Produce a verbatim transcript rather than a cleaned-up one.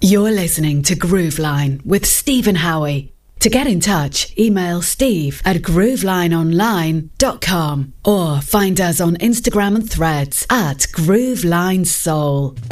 You're listening to Grooveline with Stephen Howie. To get in touch, email steve at groovelineonline dot com or find us on Instagram and Threads at Grooveline Soul.